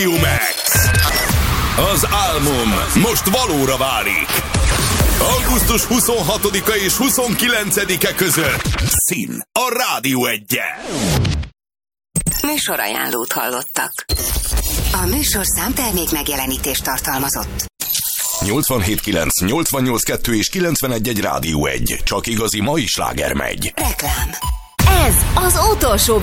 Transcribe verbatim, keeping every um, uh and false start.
Max. Az álmom most valóra válik. augusztus huszonhatodika és huszonkilencedike között Szín a Rádió Egyen. Műsorajánlót hallottak. A műsorszám termék megjelenítést tartalmazott. nyolcvanhét kilenc, nyolcvannyolc kettő és kilencvenegy egy Rádió egy. Csak igazi mai sláger megy. Reklám. Ez az utolsó